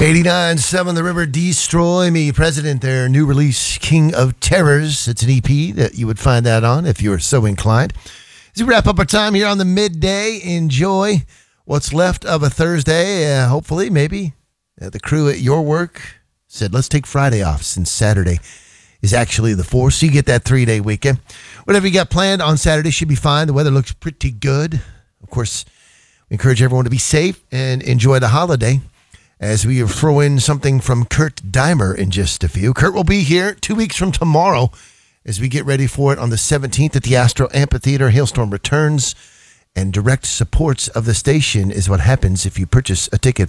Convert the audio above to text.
89.7 The River, Destroy Me, President, their new release, King of Terrors. It's an EP that you would find that on if you're so inclined. As we wrap up our time here on the midday, enjoy what's left of a Thursday. Hopefully, maybe the crew at your work said, let's take Friday off since Saturday is actually the 4th, so you get that 3-day weekend. Whatever you got planned on Saturday should be fine. The weather looks pretty good. Of course, we encourage everyone to be safe and enjoy the holiday as we throw in something from Kurt Deimer in just a few. Kurt will be here 2 weeks from tomorrow as we get ready for it on the 17th at the Astro Amphitheater. Hailstorm returns, and direct supports of the station is what happens if you purchase a ticket